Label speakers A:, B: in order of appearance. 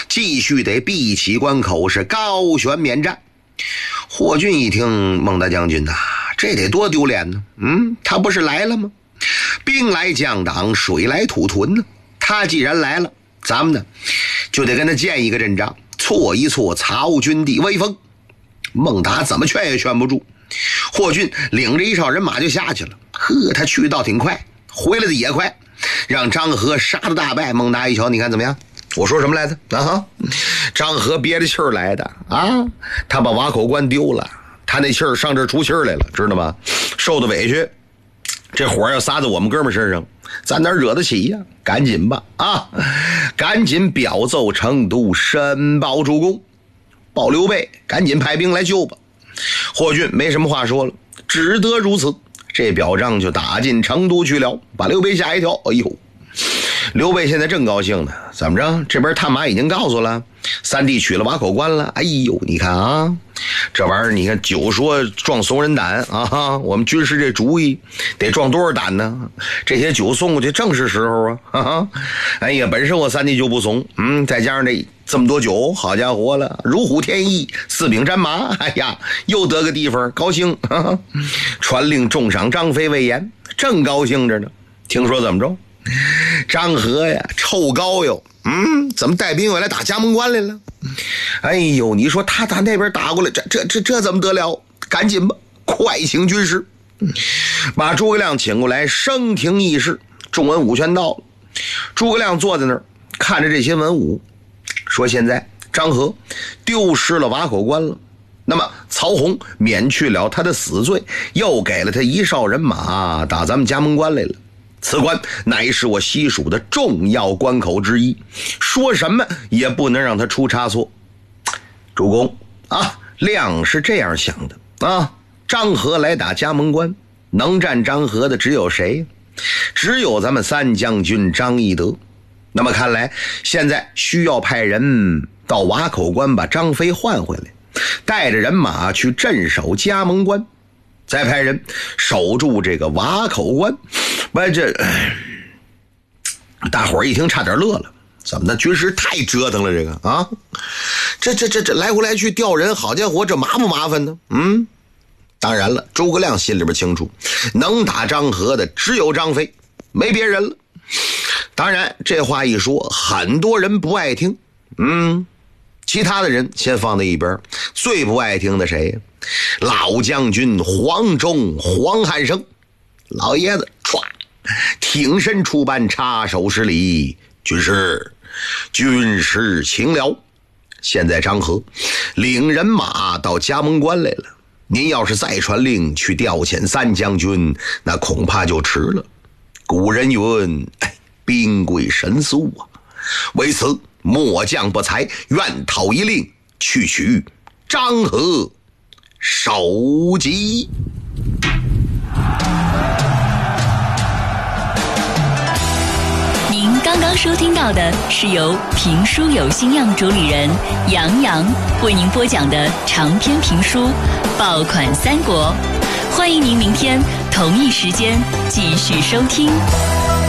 A: 继续得闭起关口，是高悬免战。霍峻一听，孟大将军呐，这得多丢脸呢！他不是来了吗？兵来将挡，水来土屯呢。他既然来了，咱们呢就得跟他见一个阵仗，挫一挫曹军的威风。孟达怎么劝也劝不住，霍峻领着一哨人马就下去了。他去倒挺快，回来的也快，让张合杀得大败。孟达一瞧，你看怎么样？我说什么来着？张合憋着气儿来的啊！他把瓦口关丢了，他那气儿上这出气儿来了，知道吗？受的委屈，这火要撒在我们哥们身上，咱哪惹得起呀？赶紧吧赶紧表奏成都，申报主公，报刘备赶紧派兵来救吧。霍峻没什么话说了，只得如此。这表仗就打进成都去了，把刘备吓一跳。哎呦，刘备现在正高兴呢，怎么着？这边探马已经告诉了，三弟取了瓦口关了。哎呦，你看啊，这玩意儿，你看酒说壮怂人胆啊！我们军师这主意得壮多少胆呢？这些酒送过去正是时候啊！哎呀，本身我三弟就不怂，再加上这么多酒，好家伙了，如虎添翼，四柄战马，哎呀，又得个地方，高兴！传令重赏张飞为言，正高兴着呢。听说怎么着？张合呀，臭高哟，怎么带兵又来打嘉门关来了？哎呦，你说他打那边打过来，这怎么得了？赶紧吧，快请军师，把诸葛亮请过来，升庭议事。众文武全到了，诸葛亮坐在那儿看着这些文武，说现在张合丢失了瓦口关了，那么曹洪免去了他的死罪，又给了他一哨人马打咱们嘉门关来了。此关乃是我西蜀的重要关口之一，说什么也不能让他出差错。主公亮是这样想的张合来打嘉门关，能战张合的只有谁？只有咱们三将军张翼德。那么看来现在需要派人到瓦口关把张飞换回来，带着人马去镇守嘉门关，再派人守住这个瓦口关。这大伙儿一听差点乐了，怎么的？军师太折腾了，这个这来回来去调人，好家伙，这麻不麻烦呢？当然了，诸葛亮心里边清楚，能打张合的只有张飞，没别人了。当然这话一说，很多人不爱听，其他的人先放在一边。最不爱听的谁？老将军黄忠黄汉升老爷子唰挺身出班，插手施礼。军师请了。现在张合领人马到嘉门关来了，您要是再传令去调遣三将军，那恐怕就迟了。古人云，兵贵神速为此末将不才，愿讨一令去取张合首级。
B: 您刚刚收听到的是由评书有心样主理人杨洋为您播讲的长篇评书《爆款三国》，欢迎您明天同一时间继续收听。